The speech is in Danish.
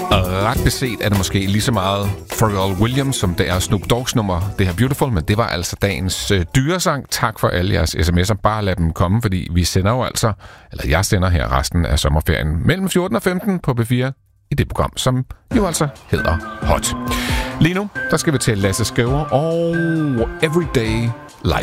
Ret beset er det måske lige så meget Pharrell Williams, som det er Snoop Dogg's nummer, det her Beautiful, men det var altså dagens dyresang. Tak for alle jeres sms'er. Bare lad dem komme, fordi vi sender jo altså, eller jeg sender her resten af sommerferien mellem 14 og 15 på B4 i det program, som jo altså hedder Hot. Lige nu, der skal vi til Lasse Skriver og Everyday Life.